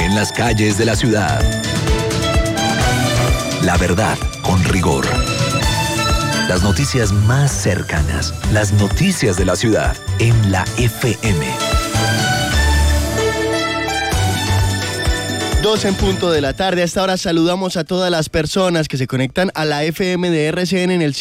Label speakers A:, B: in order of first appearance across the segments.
A: en las calles de la ciudad. La verdad con rigor. Las noticias más cercanas, las noticias de la ciudad en la FM.
B: 2 en punto de la tarde. A esta hora saludamos a todas las personas que se conectan a la FM de RCN en el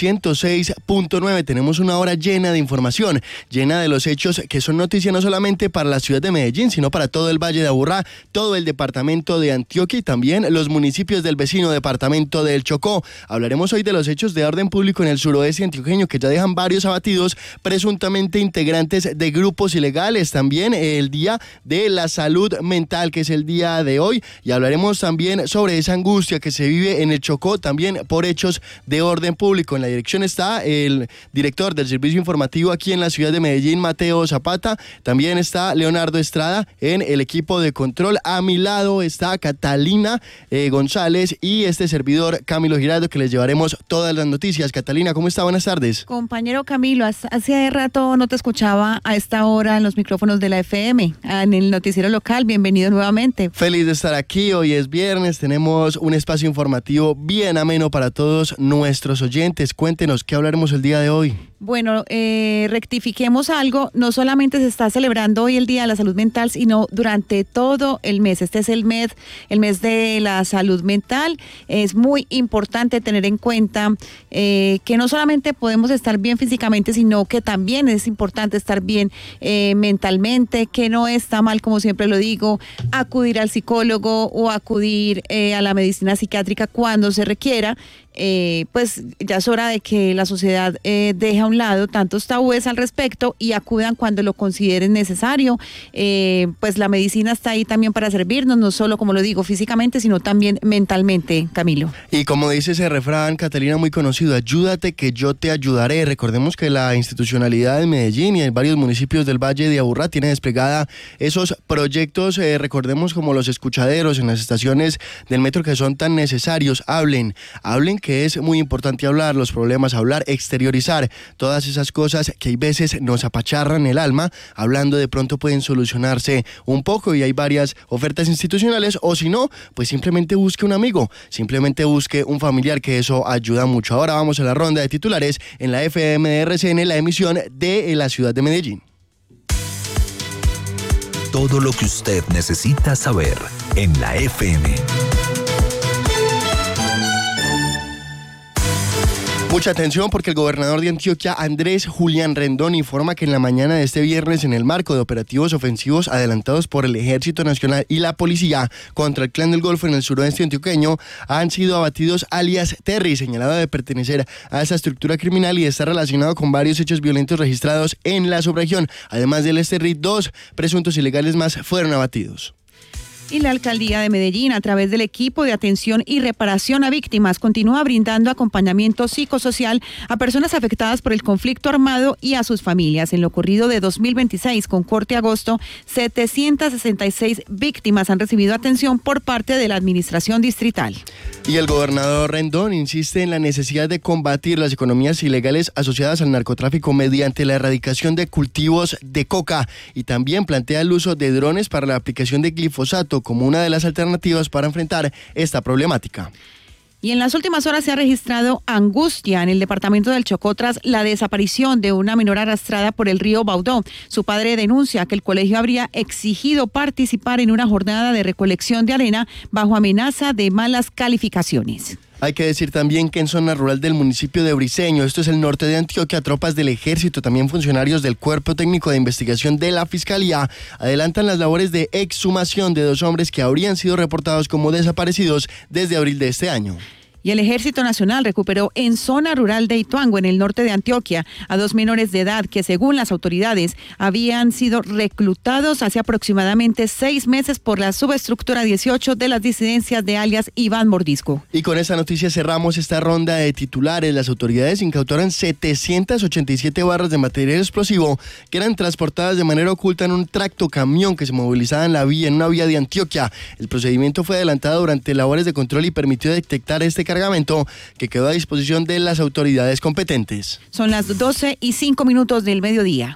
B: 106.9. Tenemos una hora llena de información, llena de los hechos que son noticia no solamente para la ciudad de Medellín, sino para todo el Valle de Aburrá, todo el departamento de Antioquia y también los municipios del vecino departamento del Chocó. Hablaremos hoy de los hechos de orden público en el suroeste antioqueño que ya dejan varios abatidos, presuntamente integrantes de grupos ilegales. También el Día de la Salud Mental, que es el día de hoy. Y hablaremos también sobre esa angustia que se vive en el Chocó, también por hechos de orden público. En la dirección está el director del servicio informativo aquí en la ciudad de Medellín, Mateo Zapata. También está Leonardo Estrada en el equipo de control. A mi lado está Catalina González y este servidor Camilo Giraldo, que les llevaremos todas las noticias. Catalina, ¿cómo está? Buenas tardes.
C: Compañero Camilo, hace rato no te escuchaba a esta hora en los micrófonos de la FM, en el noticiero local. Bienvenido nuevamente.
B: Feliz de estar aquí, hoy es viernes, tenemos un espacio informativo bien ameno para todos nuestros oyentes. Cuéntenos, ¿qué hablaremos el día de hoy?
C: Bueno, rectifiquemos algo, no solamente se está celebrando hoy el Día de la Salud Mental, sino durante todo el mes. Este es el mes de la salud mental. Es muy importante tener en cuenta que no solamente podemos estar bien físicamente, sino que también es importante estar bien mentalmente, que no está mal, como siempre lo digo, acudir al psicólogo o acudir a la medicina psiquiátrica cuando se requiera. Pues ya es hora de que la sociedad deje a un lado tantos tabúes al respecto y acudan cuando lo consideren necesario. Pues la medicina está ahí también para servirnos, no solo, como lo digo, físicamente, sino también mentalmente, Camilo.
B: Y como dice ese refrán, Catalina, muy conocido, ayúdate que yo te ayudaré. Recordemos que la institucionalidad de Medellín y en varios municipios del Valle de Aburrá tiene desplegada esos proyectos, recordemos, como los escuchaderos en las estaciones del metro que son tan necesarios. Hablen que es muy importante hablar los problemas, hablar, exteriorizar todas esas cosas que hay veces nos apacharran el alma. Hablando de pronto pueden solucionarse un poco y hay varias ofertas institucionales, o si no, pues simplemente busque un amigo, simplemente busque un familiar, que eso ayuda mucho. Ahora vamos a la ronda de titulares en la FM de RCN, la emisión de la ciudad de Medellín.
A: Todo lo que usted necesita saber en la FM.
B: Mucha atención, porque el gobernador de Antioquia, Andrés Julián Rendón, informa que en la mañana de este viernes, en el marco de operativos ofensivos adelantados por el Ejército Nacional y la Policía contra el Clan del Golfo en el suroeste antioqueño, han sido abatidos alias Terry, señalado de pertenecer a esa estructura criminal y está relacionado con varios hechos violentos registrados en la subregión. Además del Terry, 2 presuntos ilegales más fueron abatidos.
C: Y la Alcaldía de Medellín, a través del equipo de atención y reparación a víctimas, continúa brindando acompañamiento psicosocial a personas afectadas por el conflicto armado y a sus familias. En lo ocurrido de 2026, con corte a agosto, 766 víctimas han recibido atención por parte de la Administración Distrital.
B: Y el gobernador Rendón insiste en la necesidad de combatir las economías ilegales asociadas al narcotráfico mediante la erradicación de cultivos de coca, y también plantea el uso de drones para la aplicación de glifosato como una de las alternativas para enfrentar esta problemática.
C: Y en las últimas horas se ha registrado angustia en el departamento del Chocó tras la desaparición de una menor arrastrada por el río Baudó. Su padre denuncia que el colegio habría exigido participar en una jornada de recolección de arena bajo amenaza de malas calificaciones.
B: Hay que decir también que en zona rural del municipio de Briceño, esto es el norte de Antioquia, tropas del ejército, también funcionarios del Cuerpo Técnico de Investigación de la Fiscalía, adelantan las labores de exhumación de 2 hombres que habrían sido reportados como desaparecidos desde abril de este año.
C: Y el Ejército Nacional recuperó en zona rural de Ituango, en el norte de Antioquia, a 2 menores de edad que, según las autoridades, habían sido reclutados hace aproximadamente 6 meses por la subestructura 18 de las disidencias de alias Iván Mordisco.
B: Y con esta noticia cerramos esta ronda de titulares. Las autoridades incautaron 787 barras de material explosivo que eran transportadas de manera oculta en un tractocamión que se movilizaba en una vía de Antioquia. El procedimiento fue adelantado durante labores de control y permitió detectar este cargamento, que quedó a disposición de las autoridades competentes.
C: Son las 12:05 del mediodía.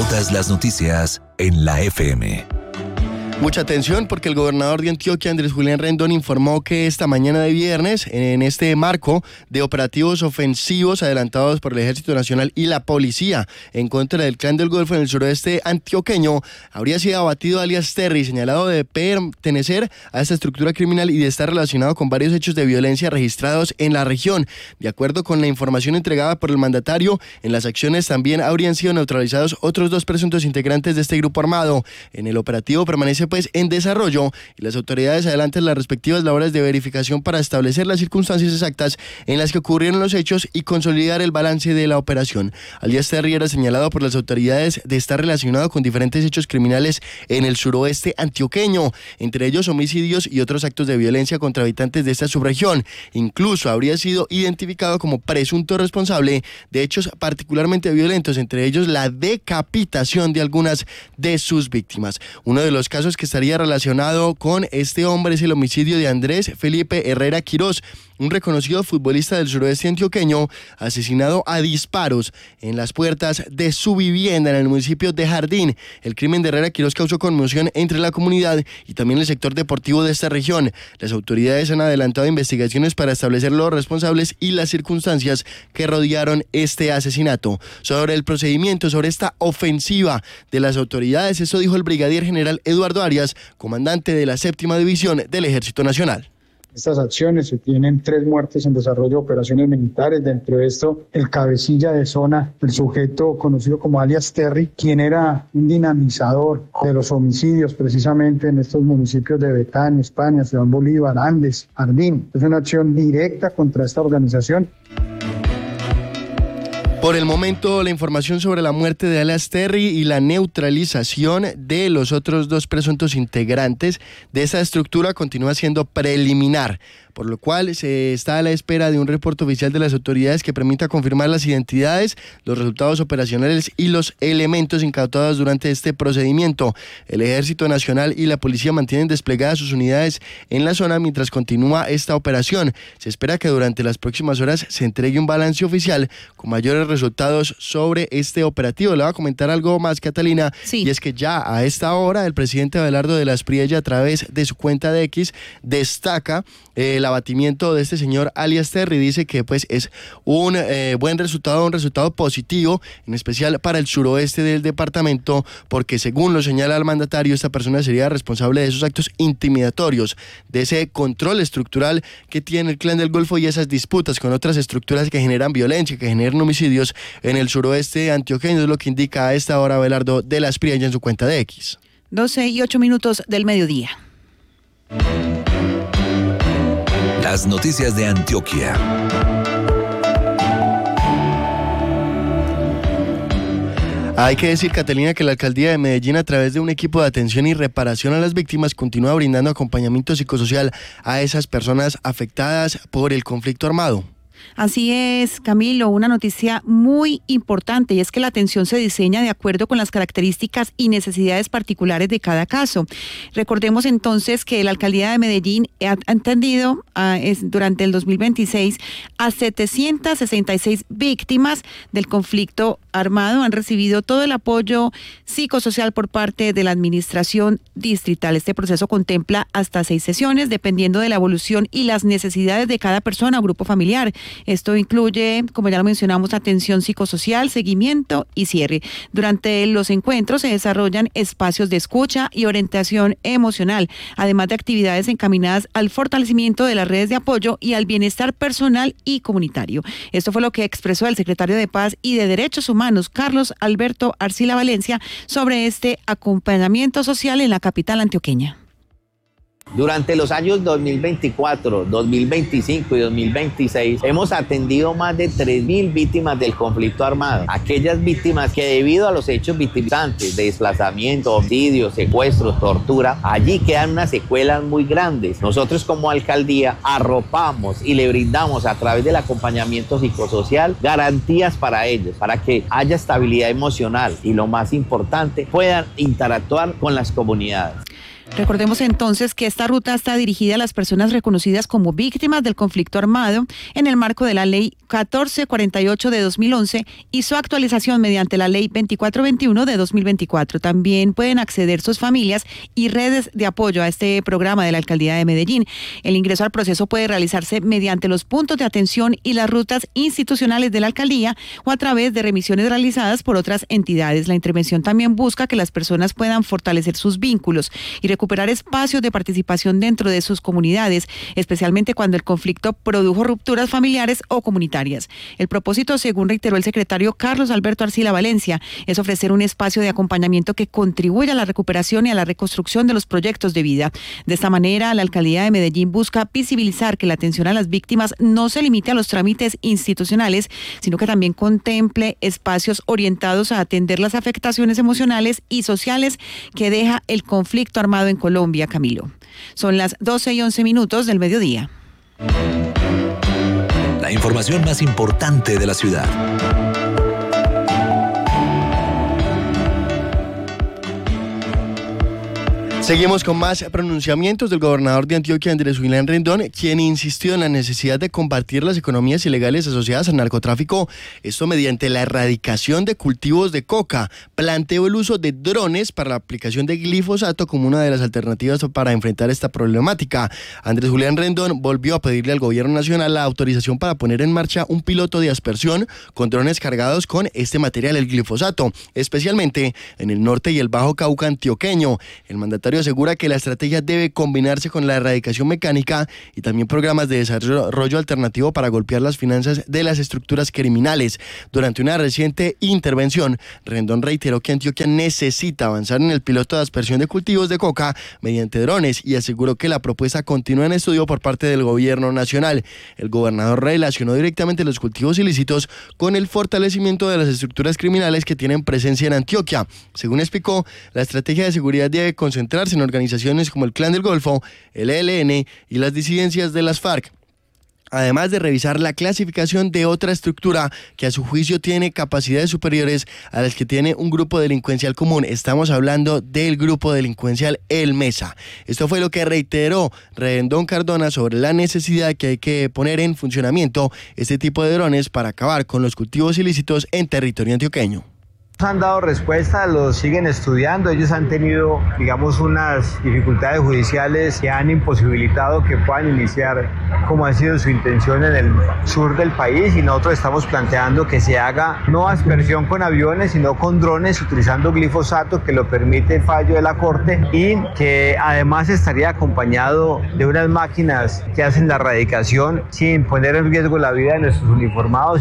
A: Todas las noticias en la FM.
B: Mucha atención porque el gobernador de Antioquia, Andrés Julián Rendón, informó que esta mañana de viernes, en este marco de operativos ofensivos adelantados por el Ejército Nacional y la Policía en contra del Clan del Golfo en el suroeste antioqueño, habría sido abatido alias Terry, señalado de pertenecer a esta estructura criminal y de estar relacionado con varios hechos de violencia registrados en la región. De acuerdo con la información entregada por el mandatario, en las acciones también habrían sido neutralizados otros 2 presuntos integrantes de este grupo armado. En el operativo permanece en desarrollo y las autoridades adelantan las respectivas labores de verificación para establecer las circunstancias exactas en las que ocurrieron los hechos y consolidar el balance de la operación. Alias Terry era señalado por las autoridades de estar relacionado con diferentes hechos criminales en el suroeste antioqueño, entre ellos homicidios y otros actos de violencia contra habitantes de esta subregión. Incluso habría sido identificado como presunto responsable de hechos particularmente violentos, entre ellos la decapitación de algunas de sus víctimas. Uno de los casos que estaría relacionado con este hombre es el homicidio de Andrés Felipe Herrera Quirós, un reconocido futbolista del suroeste antioqueño, asesinado a disparos en las puertas de su vivienda en el municipio de Jardín. El crimen de Herrera Quirós causó conmoción entre la comunidad y también el sector deportivo de esta región. Las autoridades han adelantado investigaciones para establecer los responsables y las circunstancias que rodearon este asesinato. Sobre el procedimiento, sobre esta ofensiva de las autoridades, eso dijo el brigadier general Eduardo Arias, comandante de la 7ª División del Ejército Nacional.
D: Estas acciones se tienen 3 muertes en desarrollo de operaciones militares. Dentro de esto, el cabecilla de zona, el sujeto conocido como alias Terry, quien era un dinamizador de los homicidios precisamente en estos municipios de Betania, España, Ciudad Bolívar, Andes, Jardín. Es una acción directa contra esta organización.
B: Por el momento, la información sobre la muerte de alias Terry y la neutralización de los otros 2 presuntos integrantes de esa estructura continúa siendo preliminar, por lo cual se está a la espera de un reporte oficial de las autoridades que permita confirmar las identidades, los resultados operacionales y los elementos incautados durante este procedimiento. El Ejército Nacional y la Policía mantienen desplegadas sus unidades en la zona mientras continúa esta operación. Se espera que durante las próximas horas se entregue un balance oficial con mayores resultados sobre este operativo. Le voy a comentar algo más, Catalina, sí. Y es que ya a esta hora el presidente Abelardo de la Espriella, a través de su cuenta de X, destaca el abatimiento de este señor alias Terry. Dice que pues es un buen resultado, un resultado positivo, en especial para el suroeste del departamento, porque según lo señala el mandatario, esta persona sería responsable de esos actos intimidatorios, de ese control estructural que tiene el Clan del Golfo y esas disputas con otras estructuras que generan violencia, que generan homicidios en el suroeste antioqueño. Es lo que indica a esta hora Abelardo de la Espriella en su cuenta de X.
C: 12:08 del mediodía.
A: Las noticias de Antioquia.
B: Hay que decir, Catalina, que la alcaldía de Medellín, a través de un equipo de atención y reparación a las víctimas, continúa brindando acompañamiento psicosocial a esas personas afectadas por el conflicto armado.
C: Así es, Camilo, una noticia muy importante, y es que la atención se diseña de acuerdo con las características y necesidades particulares de cada caso. Recordemos entonces que la alcaldía de Medellín ha atendido durante el 2026 a 766 víctimas del conflicto armado. Han recibido todo el apoyo psicosocial por parte de la administración distrital. Este proceso contempla hasta 6 sesiones, dependiendo de la evolución y las necesidades de cada persona o grupo familiar. Esto incluye, como ya lo mencionamos, atención psicosocial, seguimiento y cierre. Durante los encuentros se desarrollan espacios de escucha y orientación emocional, además de actividades encaminadas al fortalecimiento de las redes de apoyo y al bienestar personal y comunitario. Esto fue lo que expresó el secretario de Paz y de Derechos Humanos, Carlos Alberto Arcila Valencia, sobre este acompañamiento social en la capital antioqueña.
E: Durante los años 2024, 2025 y 2026 hemos atendido más de 3.000 víctimas del conflicto armado. Aquellas víctimas que debido a los hechos victimizantes de desplazamiento, homicidios, secuestros, tortura, allí quedan unas secuelas muy grandes. Nosotros como alcaldía arropamos y le brindamos a través del acompañamiento psicosocial garantías para ellos, para que haya estabilidad emocional y lo más importante, puedan interactuar con las comunidades.
C: Recordemos entonces que esta ruta está dirigida a las personas reconocidas como víctimas del conflicto armado en el marco de la Ley 1448 de 2011 y su actualización mediante la Ley 2421 de 2024. También pueden acceder sus familias y redes de apoyo a este programa de la Alcaldía de Medellín. El ingreso al proceso puede realizarse mediante los puntos de atención y las rutas institucionales de la Alcaldía o a través de remisiones realizadas por otras entidades. La intervención también busca que las personas puedan fortalecer sus vínculos y recuperar espacios de participación dentro de sus comunidades, especialmente cuando el conflicto produjo rupturas familiares o comunitarias. El propósito, según reiteró el secretario Carlos Alberto Arcila Valencia, es ofrecer un espacio de acompañamiento que contribuya a la recuperación y a la reconstrucción de los proyectos de vida. De esta manera, la Alcaldía de Medellín busca visibilizar que la atención a las víctimas no se limite a los trámites institucionales, sino que también contemple espacios orientados a atender las afectaciones emocionales y sociales que deja el conflicto armado en Colombia, Camilo. Son las 12:11 del mediodía.
A: La información más importante de la ciudad.
B: Seguimos con más pronunciamientos del gobernador de Antioquia, Andrés Julián Rendón, quien insistió en la necesidad de combatir las economías ilegales asociadas al narcotráfico, esto mediante la erradicación de cultivos de coca. Planteó el uso de drones para la aplicación de glifosato como una de las alternativas para enfrentar esta problemática. Andrés Julián Rendón volvió a pedirle al gobierno nacional la autorización para poner en marcha un piloto de aspersión con drones cargados con este material, el glifosato, especialmente en el norte y el Bajo Cauca antioqueño. El mandatario asegura que la estrategia debe combinarse con la erradicación mecánica y también programas de desarrollo alternativo para golpear las finanzas de las estructuras criminales. Durante una reciente intervención, Rendón reiteró que Antioquia necesita avanzar en el piloto de aspersión de cultivos de coca mediante drones y aseguró que la propuesta continúa en estudio por parte del gobierno nacional. El gobernador relacionó directamente los cultivos ilícitos con el fortalecimiento de las estructuras criminales que tienen presencia en Antioquia. Según explicó, la estrategia de seguridad debe concentrarse en organizaciones como el Clan del Golfo, el ELN y las disidencias de las FARC, además de revisar la clasificación de otra estructura que a su juicio tiene capacidades superiores a las que tiene un grupo delincuencial común. Estamos hablando del grupo delincuencial El Mesa. Esto fue lo que reiteró Rendón Cardona sobre la necesidad que hay que poner en funcionamiento este tipo de drones para acabar con los cultivos ilícitos en territorio antioqueño.
F: Han dado respuesta, los siguen estudiando. Ellos han tenido, digamos, unas dificultades judiciales que han imposibilitado que puedan iniciar como ha sido su intención en el sur del país, y nosotros estamos planteando que se haga no aspersión con aviones, sino con drones utilizando glifosato, que lo permite el fallo de la Corte, y que además estaría acompañado de unas máquinas que hacen la erradicación sin poner en riesgo la vida de nuestros uniformados.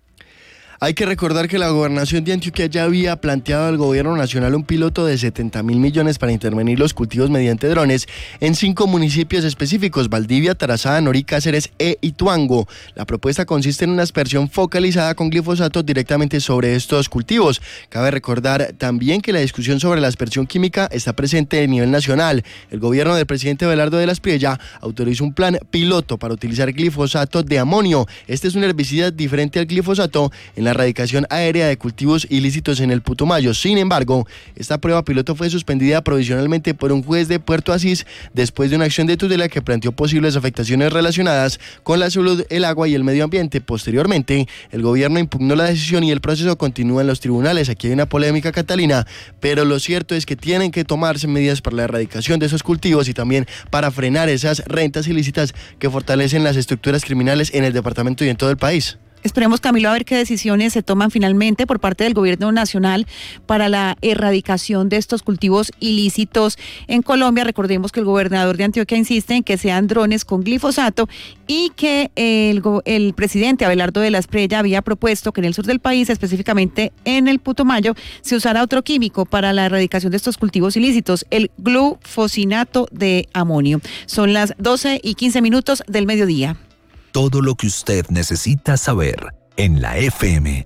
B: Hay que recordar que la gobernación de Antioquia ya había planteado al gobierno nacional un piloto de 70.000 millones para intervenir los cultivos mediante drones en 5 municipios específicos: Valdivia, Tarazá, Nori, Cáceres e Ituango. La propuesta consiste en una aspersión focalizada con glifosato directamente sobre estos cultivos. Cabe recordar también que la discusión sobre la aspersión química está presente a nivel nacional. El gobierno del presidente Abelardo de la Espriella autorizó un plan piloto para utilizar glifosato de amonio. Este es un herbicida diferente al glifosato en la erradicación aérea de cultivos ilícitos en el Putumayo. Sin embargo, esta prueba piloto fue suspendida provisionalmente por un juez de Puerto Asís después de una acción de tutela que planteó posibles afectaciones relacionadas con la salud, el agua y el medio ambiente. Posteriormente, el gobierno impugnó la decisión y el proceso continúa en los tribunales. Aquí hay una polémica, Catalina, pero lo cierto es que tienen que tomarse medidas para la erradicación de esos cultivos y también para frenar esas rentas ilícitas que fortalecen las estructuras criminales en el departamento y en todo el país.
C: Esperemos, Camilo, a ver qué decisiones se toman finalmente por parte del gobierno nacional para la erradicación de estos cultivos ilícitos en Colombia. Recordemos que el gobernador de Antioquia insiste en que sean drones con glifosato y que el presidente Abelardo de la Espriella había propuesto que en el sur del país, específicamente en el Putumayo, se usara otro químico para la erradicación de estos cultivos ilícitos, el glufosinato de amonio. Son las 12:15 del mediodía.
A: Todo lo que usted necesita saber en la FM.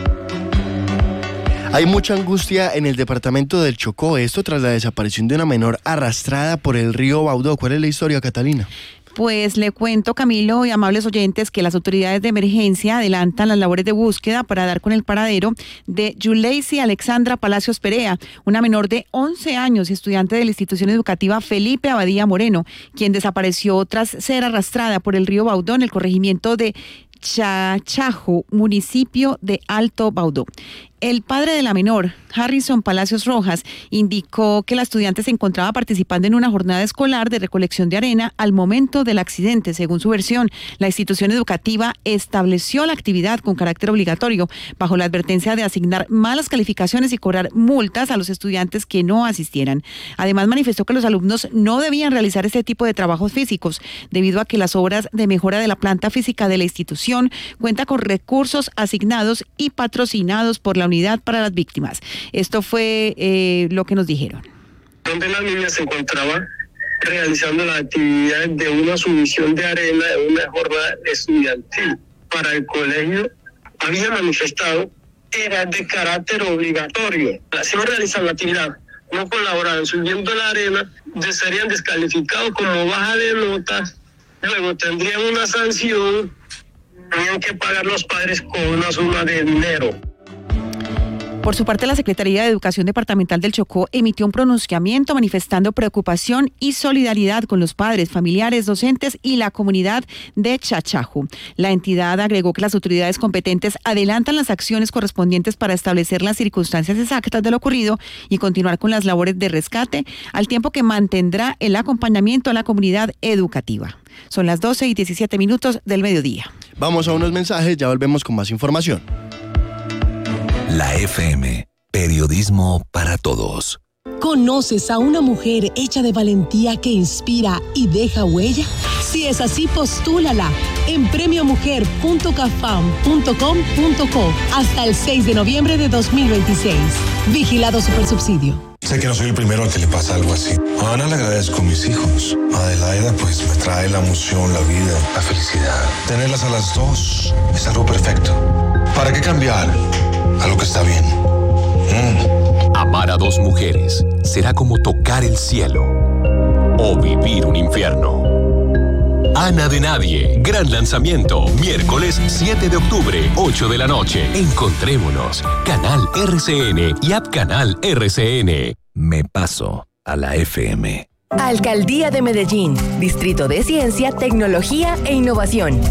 B: Hay mucha angustia en el departamento del Chocó, esto tras la desaparición de una menor arrastrada por el río Baudó. ¿Cuál es la historia, Catalina?
C: Pues le cuento, Camilo y amables oyentes, que las autoridades de emergencia adelantan las labores de búsqueda para dar con el paradero de Yuleisi Alexandra Palacios Perea, una menor de 11 años y estudiante de la institución educativa Felipe Abadía Moreno, quien desapareció tras ser arrastrada por el río Baudó en el corregimiento de Chachajo, municipio de Alto Baudó. El padre de la menor, Harrison Palacios Rojas, indicó que la estudiante se encontraba participando en una jornada escolar de recolección de arena al momento del accidente. Según su versión, la institución educativa estableció la actividad con carácter obligatorio, bajo la advertencia de asignar malas calificaciones y cobrar multas a los estudiantes que no asistieran. Además, manifestó que los alumnos no debían realizar este tipo de trabajos físicos, debido a que las obras de mejora de la planta física de la institución cuenta con recursos asignados y patrocinados por la Unidad para las Víctimas. Esto fue lo que nos dijeron.
G: Donde la niña se encontraba realizando la actividad de una sumisión de arena de una jornada estudiantil para el colegio, había manifestado era de carácter obligatorio. Si no realizan la actividad, no colaboran subiendo la arena, serían descalificados como baja de notas, luego tendrían una sanción, tenían que pagar los padres con una suma de dinero.
C: Por su parte, la Secretaría de Educación Departamental del Chocó emitió un pronunciamiento manifestando preocupación y solidaridad con los padres, familiares, docentes y la comunidad de Chachajo. La entidad agregó que las autoridades competentes adelantan las acciones correspondientes para establecer las circunstancias exactas de lo ocurrido y continuar con las labores de rescate, al tiempo que mantendrá el acompañamiento a la comunidad educativa. Son las 12:17 del mediodía.
B: Vamos a unos mensajes, ya volvemos con más información.
A: La FM, periodismo para todos.
H: ¿Conoces a una mujer hecha de valentía que inspira y deja huella? Si es así, postúlala en premiomujer.cafam.com.co hasta el 6 de noviembre de 2026. Vigilado Supersubsidio.
I: Sé que no soy el primero al que le pasa algo así. A Ana le agradezco a mis hijos. A Adelaida pues me trae la emoción, la vida, la felicidad. Tenerlas a las dos es algo perfecto. ¿Para qué cambiar a lo que está bien?
J: Amar a dos mujeres será como tocar el cielo o vivir un infierno. Ana de Nadie, gran lanzamiento, miércoles 7 de octubre, 8 de la noche. Encontrémonos, Canal RCN y App Canal RCN.
A: Me paso a la FM.
K: Alcaldía de Medellín, Distrito de Ciencia, Tecnología e Innovación.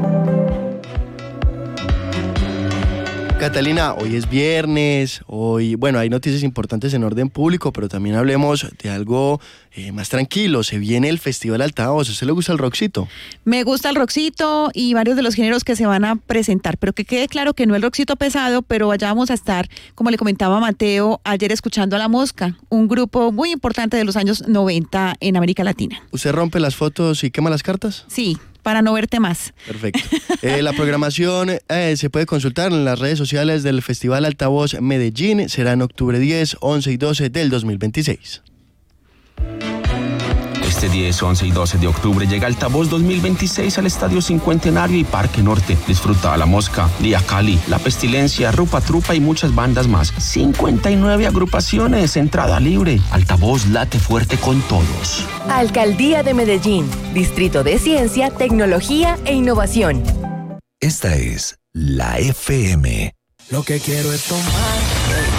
B: Catalina, hoy es viernes, hay noticias importantes en orden público, pero también hablemos de algo más tranquilo. Se viene el Festival Altavoz. ¿A usted le gusta el rockcito?
C: Me gusta el rockcito y varios de los géneros que se van a presentar, pero que quede claro que no el rockcito pesado, pero allá vamos a estar, como le comentaba Mateo, ayer escuchando a La Mosca, un grupo muy importante de los años 90 en América Latina.
B: ¿Usted rompe las fotos y quema las cartas?
C: Sí, para no verte más.
B: Perfecto. La programación se puede consultar en las redes sociales del Festival Altavoz Medellín. Será en octubre 10, 11 y 12 del 2026.
L: Este 10, 11 y 12 de octubre llega Altavoz 2026 al Estadio Cincuentenario y Parque Norte. Disfruta a La Mosca, Día Cali, La Pestilencia, Rupa Trupa y muchas bandas más. 59 agrupaciones, entrada libre. Altavoz late fuerte con todos.
K: Alcaldía de Medellín, Distrito de Ciencia, Tecnología e Innovación.
A: Esta es la FM.
M: Lo que quiero es tomar